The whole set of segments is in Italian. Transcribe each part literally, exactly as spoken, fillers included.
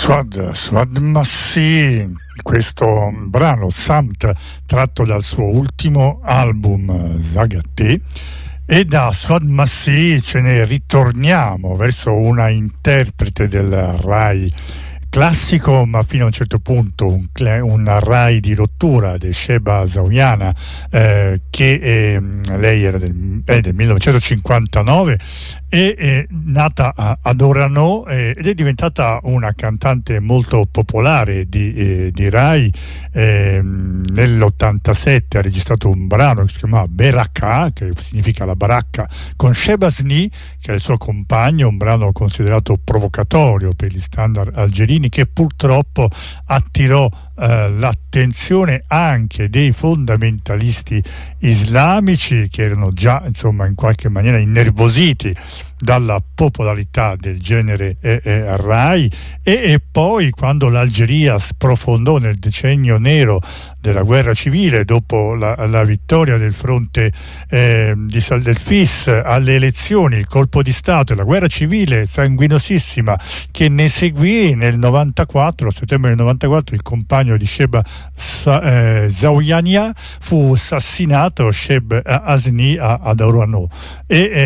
Swad, Swad Massi, questo brano Samt tratto dal suo ultimo album Zagate, e da Swad Massi ce ne ritorniamo verso una interprete del Rai classico, ma fino a un certo punto un, un Rai di rottura, di Sheba Zaoyana, eh, che eh, lei era del, è del millenovecentocinquantanove, è, è nata a, ad Orano eh, ed è diventata una cantante molto popolare di, eh, di Rai. Eh, nell'ottantasette ha registrato un brano che si chiama Beraka, che significa la baracca, con Shebasni, che è il suo compagno, un brano considerato provocatorio per gli standard algerini, che purtroppo attirò eh, l'attenzione anche dei fondamentalisti islamici, che erano già insomma in qualche maniera innervositi dalla popolarità del genere eh, eh, Rai, e, e poi quando l'Algeria sprofondò nel decennio nero della guerra civile dopo la, la vittoria del fronte eh, di Sal del Fis alle elezioni, il colpo di Stato e la guerra civile sanguinosissima che ne seguì nel novantaquattro, a settembre del novantaquattro, il compagno di Sheba eh, Zaoyania fu assassinato, Sheb Asni, ad Orano, e eh,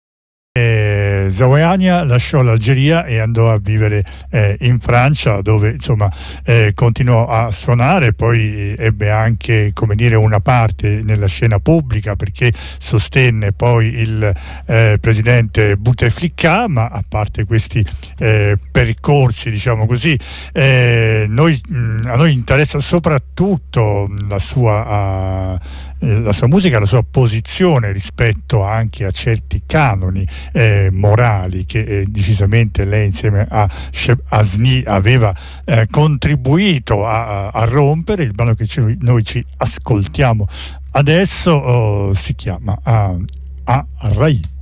Eh, Zaoyania lasciò l'Algeria e andò a vivere eh, in Francia, dove insomma eh, continuò a suonare. Poi ebbe anche, come dire, una parte nella scena pubblica, perché sostenne poi il eh, presidente Bouteflika. Ma a parte questi eh, percorsi, diciamo così, eh, noi, mh, a noi interessa soprattutto la sua uh, la sua musica, la sua posizione rispetto anche a certi canoni eh, morali che eh, decisamente lei insieme a Sheb Asni aveva eh, contribuito a, a rompere. Il brano che ci, noi ci ascoltiamo adesso oh, si chiama A, A Rai.